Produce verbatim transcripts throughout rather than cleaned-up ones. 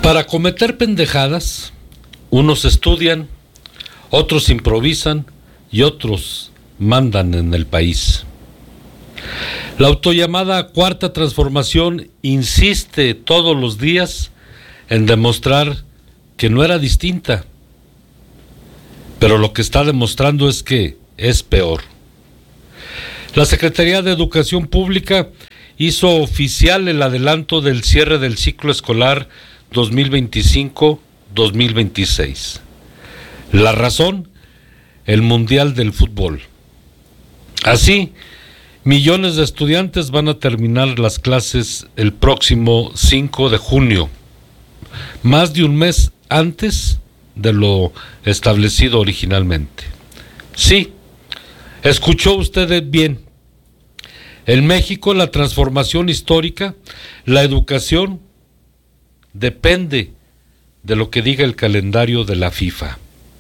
Para cometer pendejadas, unos estudian, otros improvisan y otros mandan en el país. La autollamada Cuarta Transformación insiste todos los días en demostrar que no era distinta, pero lo que está demostrando es que es peor. La Secretaría de Educación Pública hizo oficial el adelanto del cierre del ciclo escolar dos mil veinticinco dos mil veintiséis. La razón, el Mundial del Fútbol. Así, millones de estudiantes van a terminar las clases el próximo cinco de junio, más de un mes antes de lo establecido originalmente. Sí, escuchó usted bien. En México, la transformación histórica, la educación, depende de lo que diga el calendario de la FIFA.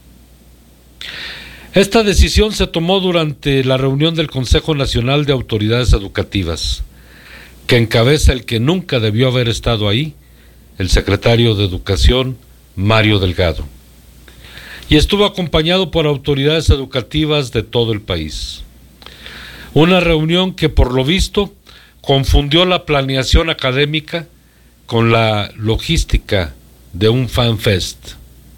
Esta decisión se tomó durante la reunión del Consejo Nacional de Autoridades Educativas, que encabeza el que nunca debió haber estado ahí, el secretario de Educación, Mario Delgado, y estuvo acompañado por autoridades educativas de todo el país. Una reunión que, por lo visto, confundió la planeación académica con la logística de un fanfest.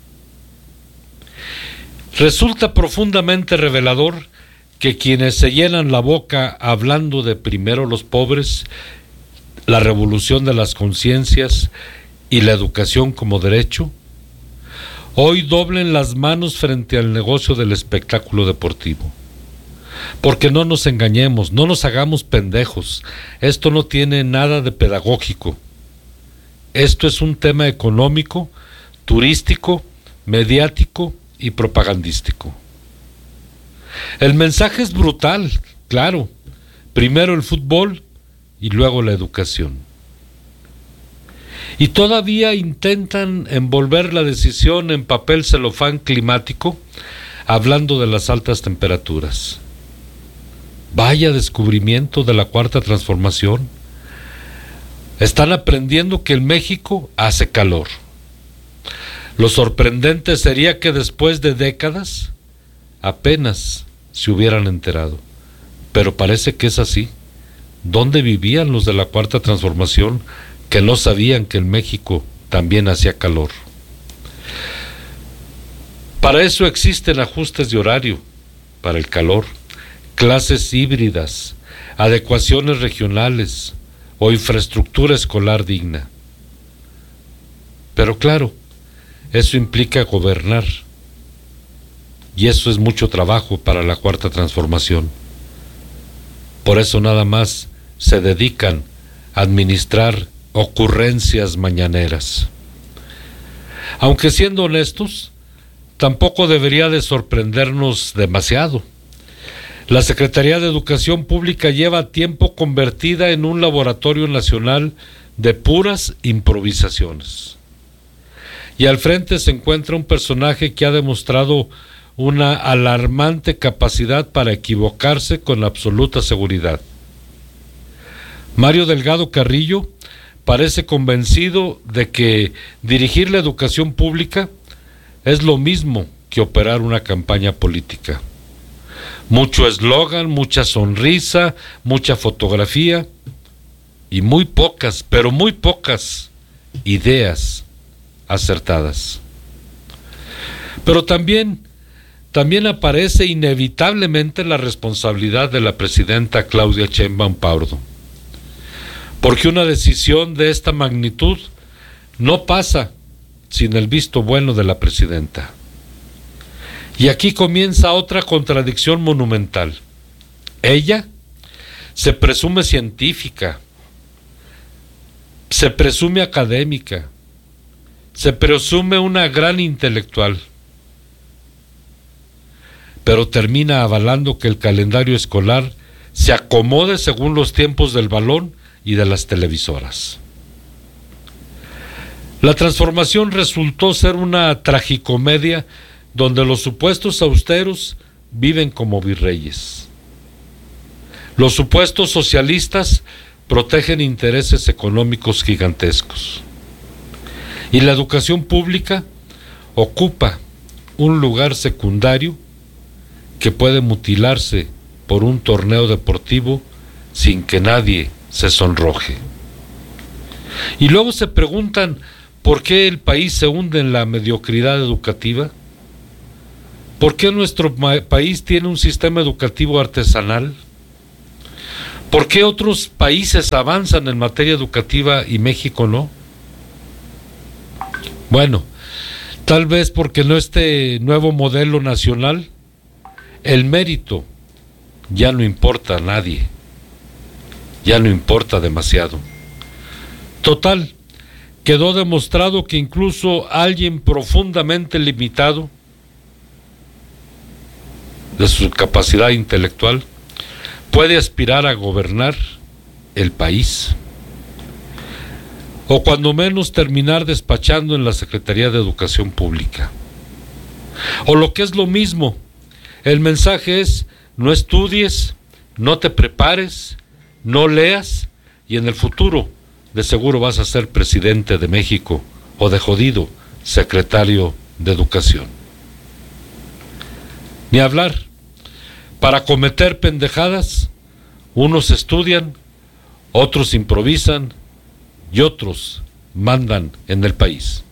Resulta profundamente revelador que quienes se llenan la boca hablando de primero los pobres, la revolución de las conciencias y la educación como derecho, hoy doblen las manos frente al negocio del espectáculo deportivo. Porque no nos engañemos, no nos hagamos pendejos, esto no tiene nada de pedagógico. Esto es un tema económico, turístico, mediático y propagandístico. El mensaje es brutal, claro. Primero el fútbol y luego la educación. Y todavía intentan envolver la decisión en papel celofán climático, hablando de las altas temperaturas. Vaya descubrimiento de la Cuarta Transformación. Están aprendiendo que en México hace calor. Lo sorprendente sería que después de décadas apenas se hubieran enterado. Pero parece que es así. ¿Dónde vivían los de la Cuarta Transformación que no sabían que en México también hacía calor? Para eso existen ajustes de horario, para el calor, clases híbridas, adecuaciones regionales o infraestructura escolar digna. Pero claro, eso implica gobernar, y eso es mucho trabajo para la Cuarta Transformación. Por eso nada más se dedican a administrar ocurrencias mañaneras. Aunque siendo honestos, tampoco debería de sorprendernos demasiado. La Secretaría de Educación Pública lleva tiempo convertida en un laboratorio nacional de puras improvisaciones. Y al frente se encuentra un personaje que ha demostrado una alarmante capacidad para equivocarse con absoluta seguridad. Mario Delgado Carrillo parece convencido de que dirigir la educación pública es lo mismo que operar una campaña política. Mucho eslogan, mucha sonrisa, mucha fotografía y muy pocas, pero muy pocas ideas acertadas. Pero también, también aparece inevitablemente la responsabilidad de la presidenta Claudia Sheinbaum Pardo, porque una decisión de esta magnitud no pasa sin el visto bueno de la presidenta. Y aquí comienza otra contradicción monumental. Ella se presume científica, se presume académica, se presume una gran intelectual, pero termina avalando que el calendario escolar se acomode según los tiempos del balón y de las televisoras. La transformación resultó ser una tragicomedia donde los supuestos austeros viven como virreyes. Los supuestos socialistas protegen intereses económicos gigantescos. Y la educación pública ocupa un lugar secundario que puede mutilarse por un torneo deportivo sin que nadie se sonroje. Y luego se preguntan por qué el país se hunde en la mediocridad educativa. ¿Por qué nuestro país tiene un sistema educativo artesanal? ¿Por qué otros países avanzan en materia educativa y México no? Bueno, tal vez porque en este nuevo modelo nacional el mérito ya no importa a nadie, ya no importa demasiado. Total, quedó demostrado que incluso alguien profundamente limitado de su capacidad intelectual puede aspirar a gobernar el país, o cuando menos terminar despachando en la Secretaría de Educación Pública. O lo que es lo mismo, el mensaje es: no estudies, no te prepares, no leas, y en el futuro de seguro vas a ser presidente de México, o de jodido secretario de Educación. Ni hablar. Para cometer pendejadas, unos estudian, otros improvisan y otros mandan en el país.